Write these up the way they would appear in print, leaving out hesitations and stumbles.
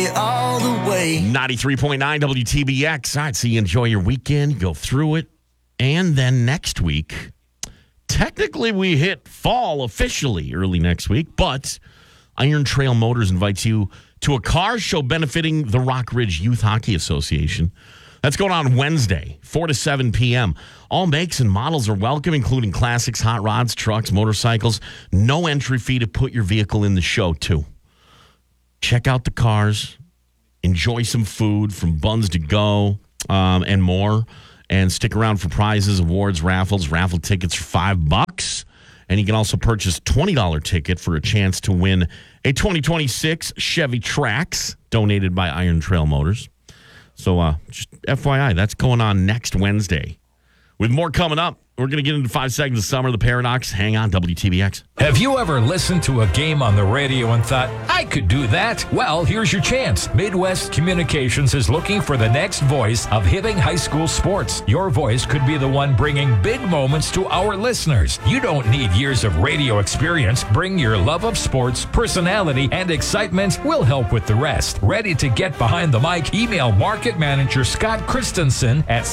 me all the way. 93.9 WTBX. All right, so you enjoy your weekend, go through it, and then next week, technically we hit fall officially early next week, but Iron Trail Motors invites you to a car show benefiting the Rock Ridge Youth Hockey Association. That's going on Wednesday, 4 to 7 p.m. All makes and models are welcome, including classics, hot rods, trucks, motorcycles. No entry fee to put your vehicle in the show, too. Check out the cars, enjoy some food from Buns to Go, and more. And stick around for prizes, awards, raffles. Raffle tickets for $5. And you can also purchase a $20 ticket for a chance to win a 2026 Chevy Trax, donated by Iron Trail Motors. So just FYI, that's going on next Wednesday. With more coming up, we're going to get into 5 seconds of summer, the Paradox. Hang on, WTBX. Have you ever listened to a game on the radio and thought, I could do that? Well, here's your chance. Midwest Communications is looking for the next voice of Hibbing High School sports. Your voice could be the one bringing big moments to our listeners. You don't need years of radio experience. Bring your love of sports, personality, and excitement. We'll help with the rest. Ready to get behind the mic? Email Market Manager Scott Christensen at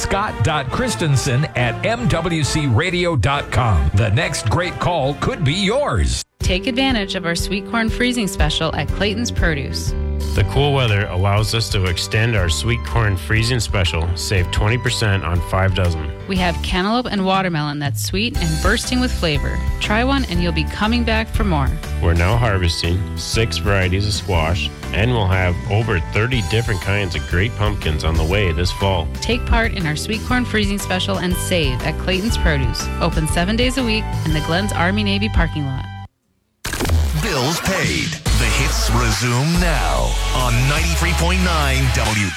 scott.christensen@mwcradio.com. The next great call could be yours. Take advantage of our sweet corn freezing special at Clayton's Produce. The cool weather allows us to extend our sweet corn freezing special. Save 20% on 5 dozen. We have cantaloupe and watermelon that's sweet and bursting with flavor. Try one and you'll be coming back for more. We're now harvesting 6 varieties of squash, and we'll have over 30 different kinds of great pumpkins on the way this fall. Take part in our sweet corn freezing special and save at Clayton's Produce. Open 7 days a week in the Glens Army-Navy parking lot. Bills paid. The hits resume now on 93.9 W.